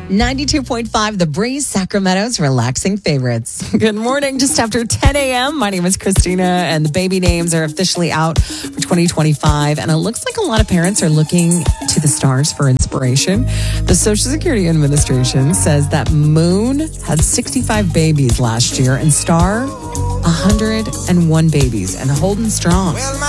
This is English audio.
92.5 The Breeze, Sacramento's relaxing favorites. Good morning, just after 10 a.m. My name is Christina, and the baby names are officially out for 2025. And it looks like a lot of parents are looking to the stars for inspiration. The Social Security Administration says that Moon had 65 babies last year and Star 101 babies and holding strong.